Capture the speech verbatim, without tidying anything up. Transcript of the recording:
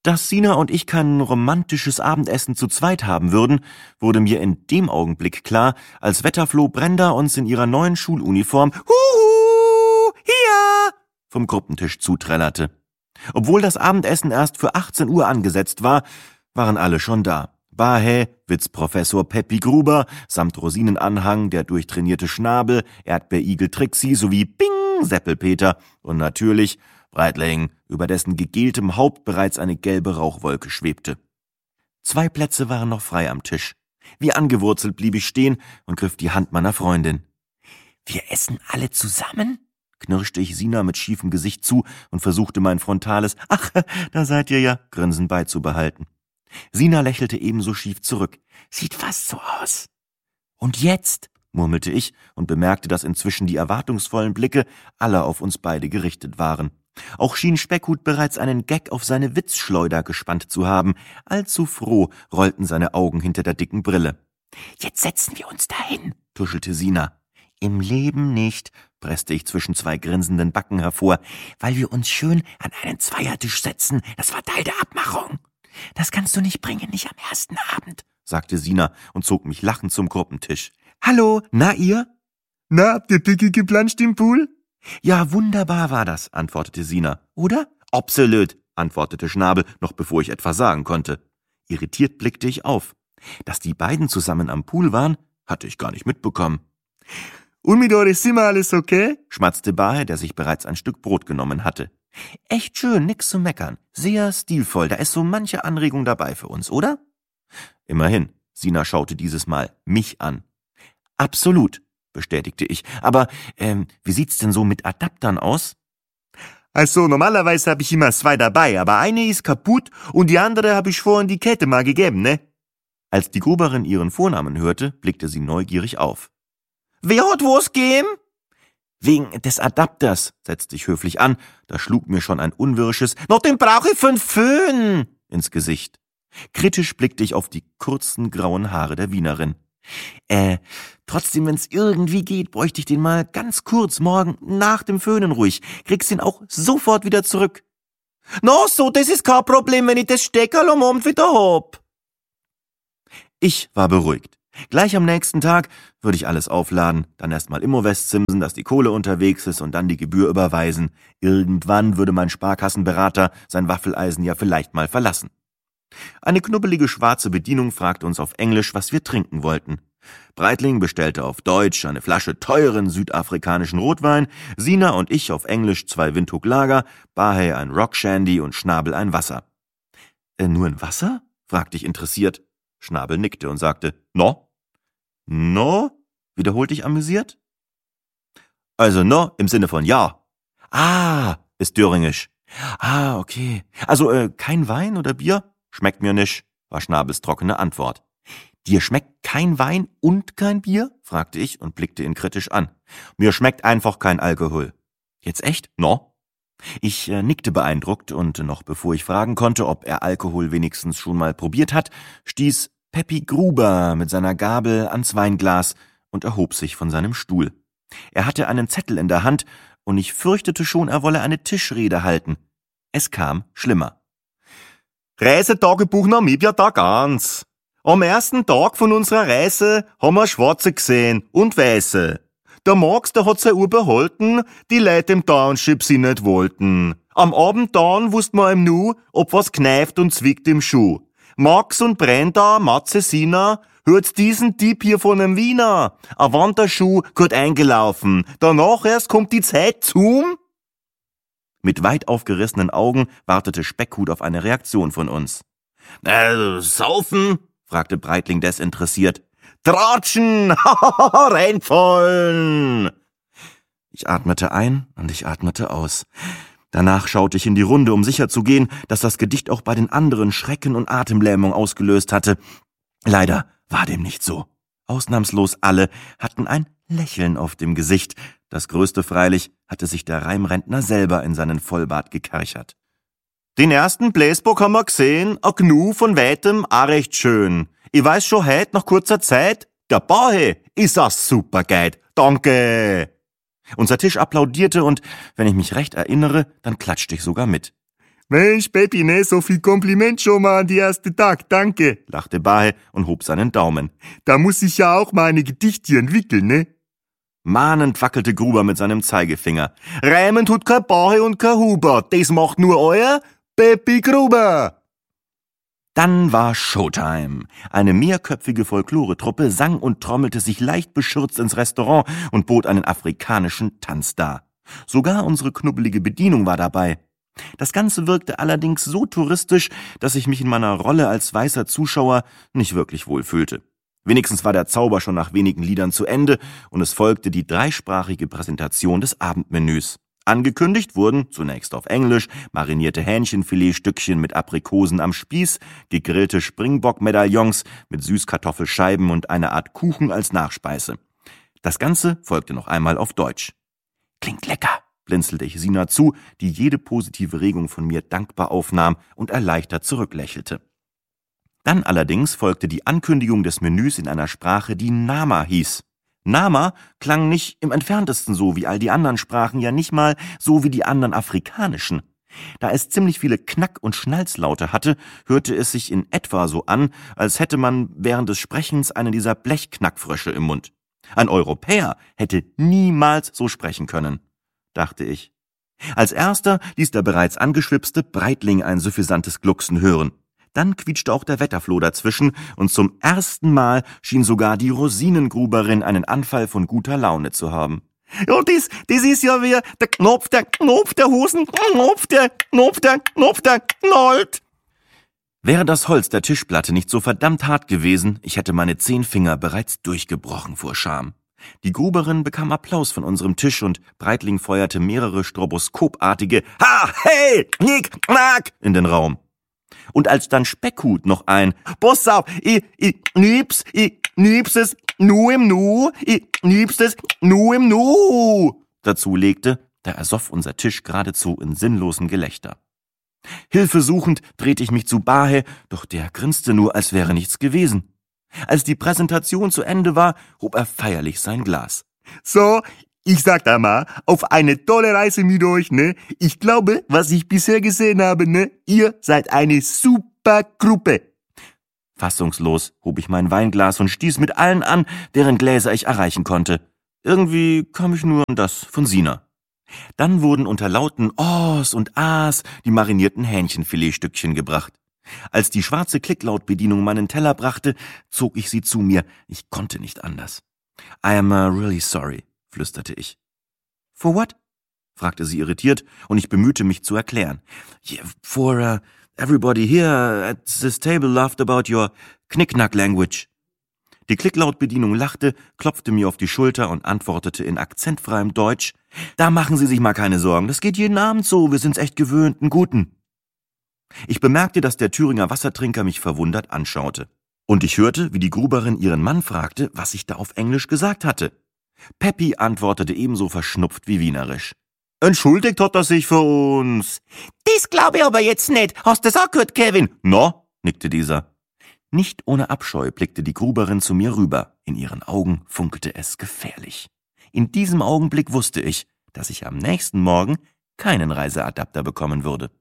Dass Sina und ich kein romantisches Abendessen zu zweit haben würden, wurde mir in dem Augenblick klar, als Wetterfloh Brenda uns in ihrer neuen Schuluniform Huhu, hier vom Gruppentisch zuträllerte. Obwohl das Abendessen erst für achtzehn Uhr angesetzt war, waren alle schon da. Bahe, Witzprofessor Peppi Gruber, samt Rosinenanhang, der durchtrainierte Schnabel, Erdbeerigel Trixie sowie Bing, Seppelpeter und natürlich Breitling, über dessen gegeltem Haupt bereits eine gelbe Rauchwolke schwebte. Zwei Plätze waren noch frei am Tisch. Wie angewurzelt blieb ich stehen und griff die Hand meiner Freundin. »Wir essen alle zusammen?« knirschte ich Sina mit schiefem Gesicht zu und versuchte mein frontales »Ach, da seid ihr ja« Grinsen beizubehalten. Sina lächelte ebenso schief zurück. »Sieht fast so aus.« »Und jetzt?« murmelte ich und bemerkte, dass inzwischen die erwartungsvollen Blicke aller auf uns beide gerichtet waren. Auch schien Speckhut bereits einen Gag auf seine Witzschleuder gespannt zu haben. Allzu froh rollten seine Augen hinter der dicken Brille. »Jetzt setzen wir uns dahin«, tuschelte Sina. »Im Leben nicht«, presste ich zwischen zwei grinsenden Backen hervor, »weil wir uns schön an einen Zweiertisch setzen. Das war Teil der Abmachung.« »Das kannst du nicht bringen, nicht am ersten Abend«, sagte Sina und zog mich lachend zum Gruppentisch. »Hallo, na ihr?« »Na, habt ihr Pickel geplanscht im Pool?« »Ja, wunderbar war das«, antwortete Sina. »Oder?« »Absolut«, antwortete Schnabel, noch bevor ich etwas sagen konnte. Irritiert blickte ich auf. Dass die beiden zusammen am Pool waren, hatte ich gar nicht mitbekommen. »Und mit euch sind wir alles okay?« schmatzte Bahe, der sich bereits ein Stück Brot genommen hatte. »Echt schön, nix zu meckern. Sehr stilvoll, da ist so manche Anregung dabei für uns, oder?« Immerhin, Sina schaute dieses Mal mich an. »Absolut«, bestätigte ich. »Aber, ähm, wie sieht's denn so mit Adaptern aus?« »Also, normalerweise habe ich immer zwei dabei, aber eine ist kaputt und die andere habe ich vorhin die Kette mal gegeben, ne?« Als die Gruberin ihren Vornamen hörte, blickte sie neugierig auf. »Wer hat was gegeben?« »Wegen des Adapters«, setzte ich höflich an, da schlug mir schon ein unwirsches »Noch den brauche ich für'n Föhn« ins Gesicht. Kritisch blickte ich auf die kurzen grauen Haare der Wienerin. Äh, trotzdem, wenn's irgendwie geht, bräuchte ich den mal ganz kurz morgen nach dem Föhnen ruhig. Kriegst ihn auch sofort wieder zurück. »Na so, das ist kein Problem, wenn ich das Steckerl am Abend wieder hab.« Ich war beruhigt. Gleich am nächsten Tag würde ich alles aufladen, dann erstmal Immowest simsen, dass die Kohle unterwegs ist und dann die Gebühr überweisen. Irgendwann würde mein Sparkassenberater sein Waffeleisen ja vielleicht mal verlassen. Eine knubbelige schwarze Bedienung fragte uns auf Englisch, was wir trinken wollten. Breitling bestellte auf Deutsch eine Flasche teuren südafrikanischen Rotwein, Sina und ich auf Englisch zwei Windhoek Lager, Bahe ein Rock Shandy und Schnabel ein Wasser. Äh, nur ein Wasser? Fragte ich interessiert. Schnabel nickte und sagte, no? No? Wiederholte ich amüsiert. Also no im Sinne von ja. Ah, ist Döringisch. Ah, okay. Also äh, kein Wein oder Bier? Schmeckt mir nicht, war Schnabels trockene Antwort. Dir schmeckt kein Wein und kein Bier? Fragte ich und blickte ihn kritisch an. Mir schmeckt einfach kein Alkohol. Jetzt echt? No? Ich äh, nickte beeindruckt und noch bevor ich fragen konnte, ob er Alkohol wenigstens schon mal probiert hat, stieß Peppi Gruber mit seiner Gabel ans Weinglas und erhob sich von seinem Stuhl. Er hatte einen Zettel in der Hand und ich fürchtete schon, er wolle eine Tischrede halten. Es kam schlimmer. Reisetagebuch nahm ich ja da ganz. Am ersten Tag von unserer Reise haben wir Schwarze gesehen und Weiße. Der Max, der hat seine Uhr behalten, die Leute im Township sie nicht wollten. Am Abend dann wussten wir im Nu, ob was kneift und zwickt im Schuh. Max und Brenda, Matze, Sina, hört diesen Dieb hier von einem Wiener. A Wanderschuh, gut eingelaufen. Danach erst kommt die Zeit zum... Mit weit aufgerissenen Augen wartete Speckhut auf eine Reaktion von uns. Äh, saufen? Fragte Breitling desinteressiert. Tratschen! Reinfallen! Ich atmete ein und ich atmete aus. Danach schaute ich in die Runde, um sicherzugehen, dass das Gedicht auch bei den anderen Schrecken und Atemlähmung ausgelöst hatte. Leider war dem nicht so. Ausnahmslos alle hatten ein Lächeln auf dem Gesicht. Das größte freilich hatte sich der Reimrentner selber in seinen Vollbart gekerchert. Den ersten Bläsbock haben wir gesehen, a Gnu von weitem, auch recht schön. Ich weiß schon heut, nach kurzer Zeit, der Bahe ist a super Guide. Danke! Unser Tisch applaudierte und, wenn ich mich recht erinnere, dann klatschte ich sogar mit. Mensch, Peppi, ne, so viel Kompliment schon mal an die erste Tag, danke, lachte Bahe und hob seinen Daumen. Da muss ich ja auch meine Gedichte entwickeln, ne? Mahnend wackelte Gruber mit seinem Zeigefinger. Reimen tut kein Bahe und kein Huber, das macht nur euer Peppi Gruber. Dann war Showtime. Eine mehrköpfige Folkloretruppe sang und trommelte sich leicht beschürzt ins Restaurant und bot einen afrikanischen Tanz dar. Sogar unsere knubbelige Bedienung war dabei. Das Ganze wirkte allerdings so touristisch, dass ich mich in meiner Rolle als weißer Zuschauer nicht wirklich wohlfühlte. Wenigstens war der Zauber schon nach wenigen Liedern zu Ende und es folgte die dreisprachige Präsentation des Abendmenüs. Angekündigt wurden, zunächst auf Englisch, marinierte Hähnchenfiletstückchen mit Aprikosen am Spieß, gegrillte Springbock-Medaillons mit Süßkartoffelscheiben und eine Art Kuchen als Nachspeise. Das Ganze folgte noch einmal auf Deutsch. »Klingt lecker«, blinzelte ich Sina zu, die jede positive Regung von mir dankbar aufnahm und erleichtert zurücklächelte. Dann allerdings folgte die Ankündigung des Menüs in einer Sprache, die Nama hieß. Nama klang nicht im entferntesten so wie all die anderen Sprachen, ja nicht mal so wie die anderen afrikanischen. Da es ziemlich viele Knack- und Schnalzlaute hatte, hörte es sich in etwa so an, als hätte man während des Sprechens einen dieser Blechknackfrösche im Mund. Ein Europäer hätte niemals so sprechen können, dachte ich. Als erster ließ der bereits angeschwipste Breitling ein suffisantes Glucksen hören. Dann quietschte auch der Wetterfloh dazwischen und zum ersten Mal schien sogar die Rosinengruberin einen Anfall von guter Laune zu haben. Ja, das, das ist ja wie der Knopf, der Knopf der Hosen, Knopf, der Knopf, der Knopf, der knallt. Wäre das Holz der Tischplatte nicht so verdammt hart gewesen, ich hätte meine zehn Finger bereits durchgebrochen vor Scham. Die Gruberin bekam Applaus von unserem Tisch und Breitling feuerte mehrere stroboskopartige Ha, hey, Knick, Knack in den Raum. Und als dann Speckhut noch ein »Pass auf, ich, ich nieb's, ich nieb's es nur im Nu, ich nieb's es nur im Nu« dazu legte, da ersoff unser Tisch geradezu in sinnlosem Gelächter. Hilfesuchend drehte ich mich zu Bahe, doch der grinste nur, als wäre nichts gewesen. Als die Präsentation zu Ende war, hob er feierlich sein Glas. »So, ich sag da mal, auf eine tolle Reise mit euch, ne? Ich glaube, was ich bisher gesehen habe, ne? Ihr seid eine super Gruppe.« Fassungslos hob ich mein Weinglas und stieß mit allen an, deren Gläser ich erreichen konnte. Irgendwie kam ich nur an das von Sina. Dann wurden unter lauten Ohs und Ahs die marinierten Hähnchenfiletstückchen gebracht. Als die schwarze Klicklautbedienung meinen Teller brachte, zog ich sie zu mir. Ich konnte nicht anders. »I am uh, really sorry«, flüsterte ich. »For what?« fragte sie irritiert, und ich bemühte mich zu erklären. Yeah, »For uh, everybody here at this table laughed about your knick-knack language.« Die Klicklautbedienung lachte, klopfte mir auf die Schulter und antwortete in akzentfreiem Deutsch, »Da machen Sie sich mal keine Sorgen, das geht jeden Abend so, wir sind's echt gewöhnt, einen guten.« Ich bemerkte, dass der Thüringer Wassertrinker mich verwundert anschaute. Und ich hörte, wie die Gruberin ihren Mann fragte, was ich da auf Englisch gesagt hatte. Peppi antwortete ebenso verschnupft wie wienerisch. »Entschuldigt hat er sich für uns.« »Das glaube ich aber jetzt nicht. Hast du's auch gehört, Kevin?« »No«, nickte dieser. Nicht ohne Abscheu blickte die Gruberin zu mir rüber. In ihren Augen funkelte es gefährlich. In diesem Augenblick wusste ich, dass ich am nächsten Morgen keinen Reiseadapter bekommen würde.